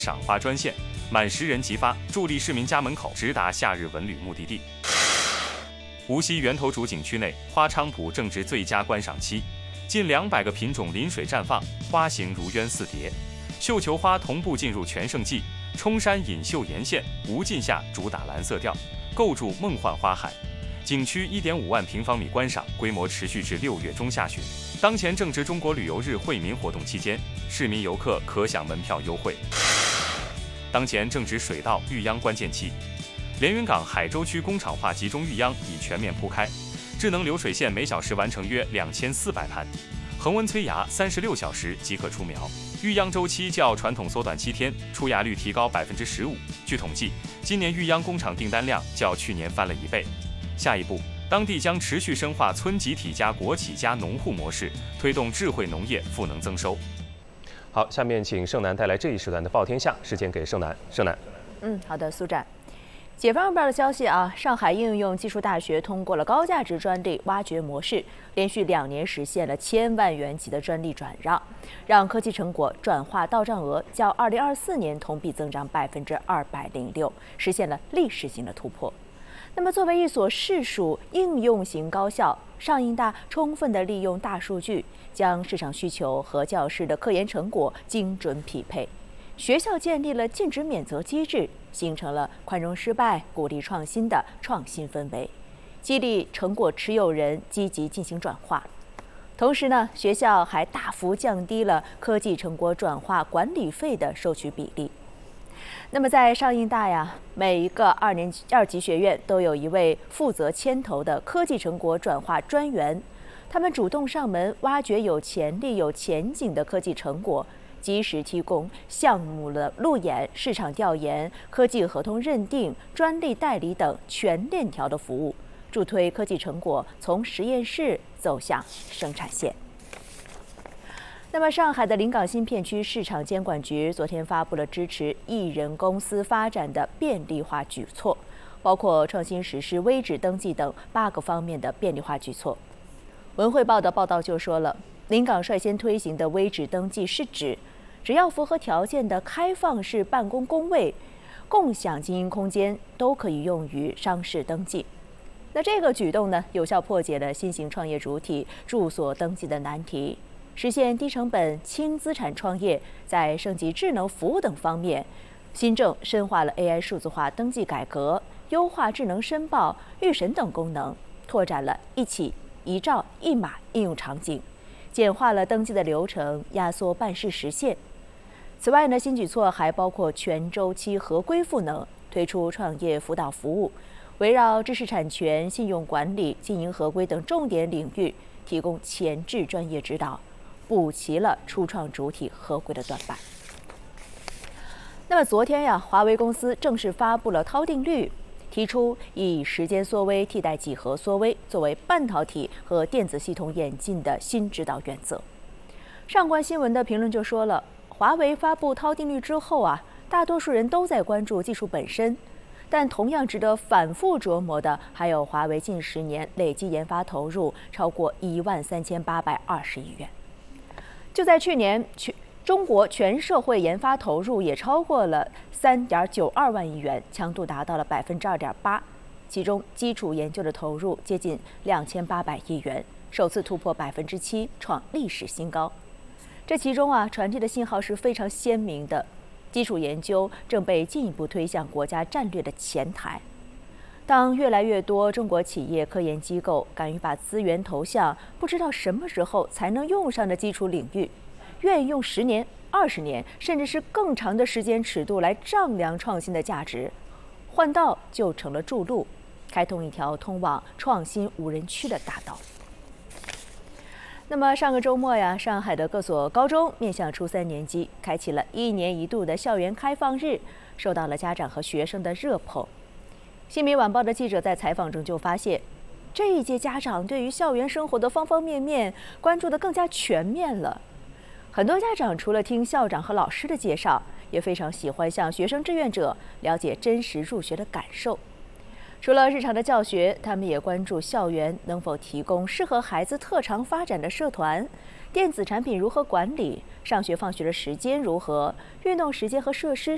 赏花专线，满10人即发，助力市民家门口直达夏日文旅目的地。无锡源头渚景区内，花菖蒲正值最佳观赏期，近200个品种临水绽放，花形如鸢似蝶。绣球花同步进入全盛季，冲山引绣沿线，无尽下主打蓝色调，构筑梦幻花海。景区1.5万平方米观赏规模持续至6月中下旬。当前正值中国旅游日惠民活动期间，市民游客可享门票优惠。当前正值水稻育秧关键期，连云港海州区工厂化集中育秧已全面铺开，智能流水线每小时完成约2400盘，恒温催芽36小时即可出苗。育秧周期较传统缩短7天，出芽率提高15%。据统计，今年育秧工厂订单量较去年翻了1倍。下一步，当地将持续深化村集体加国企加农户模式，推动智慧农业赋能增收。好，下面请盛楠带来这一时段的报天下，时间给盛楠。盛楠， 好的，苏展。解放日报的消息啊，上海应用技术大学通过了高价值专利挖掘模式，连续2年实现了1000万元级的专利转让，让科技成果转化到账额较2024年同比增长206%，实现了历史性的突破。那么，作为一所市属应用型高校，上应大充分地利用大数据，将市场需求和教师的科研成果精准匹配。学校建立了禁止免责机制，形成了宽容失败、鼓励创新的创新氛围，激励成果持有人积极进行转化。同时呢，学校还大幅降低了科技成果转化管理费的收取比例。那么在上应大呀，每一个2级学院都有一位负责牵头的科技成果转化专员，他们主动上门挖掘有潜力、有前景的科技成果，及时提供项目的路演、市场调研、科技合同认定、专利代理等全链条的服务，助推科技成果从实验室走向生产线。那么，上海的临港新片区市场监管局昨天发布了支持艺人公司发展的便利化举措，包括创新实施微址登记等8个方面的便利化举措。文汇报的报道就说了，临港率先推行的微址登记是指，只要符合条件的开放式办公工位、共享经营空间都可以用于商事登记。那这个举动呢，有效破解了新型创业主体住所登记的难题，实现低成本、轻资产创业，在升级智能服务等方面，新政深化了 AI 数字化登记改革，优化智能申报、预审等功能，拓展了一起一照一码应用场景，简化了登记的流程，压缩办事时限。此外呢，新举措还包括全周期合规赋能，推出创业辅导服务，围绕知识产权、信用管理、经营合规等重点领域，提供前置专业指导，补齐了初创主体合规的短板。那么昨天呀，华为公司正式发布了涛定律，提出以时间缩微替代几何缩微，作为半导体和电子系统演进的新指导原则。上官新闻的评论就说了，华为发布涛定律之后啊，大多数人都在关注技术本身，但同样值得反复琢磨的，还有华为近10年累计研发投入超过13820亿元。就在去年，中国全社会研发投入也超过了3.92万亿元，强度达到了2.8%，其中基础研究的投入接近2800亿元，首次突破7%，创历史新高。这其中啊，传递的信号是非常鲜明的，基础研究正被进一步推向国家战略的前台。当越来越多中国企业、科研机构敢于把资源投向不知道什么时候才能用上的基础领域，愿意用10年、20年，甚至是更长的时间尺度来丈量创新的价值，换道就成了筑路，开通一条通往创新无人区的大道。那么上个周末呀，上海的各所高中面向初3年级开启了1年1度的校园开放日，受到了家长和学生的热捧。新民晚报的记者在采访中就发现，这一届家长对于校园生活的方方面面关注得更加全面了。很多家长除了听校长和老师的介绍，也非常喜欢向学生志愿者了解真实入学的感受。除了日常的教学，他们也关注校园能否提供适合孩子特长发展的社团，电子产品如何管理，上学放学的时间如何，运动时间和设施